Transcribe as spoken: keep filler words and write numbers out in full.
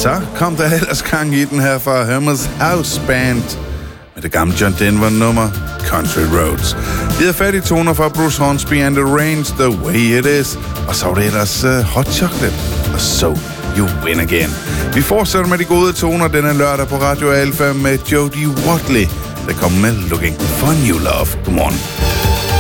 Så kom der ellers gang i den her fra Hermes House Band med det gamle John Denver-nummer Country Roads. Vi havde fat i toner fra Bruce Hornsby and the Range, The Way It Is, og så var det ellers uh, Hot Chocolate og So You Win Again. Vi fortsætter med de gode toner denne lørdag på Radio Alpha med Jody Watley, der kommer med Looking for New Love. Godmorgen.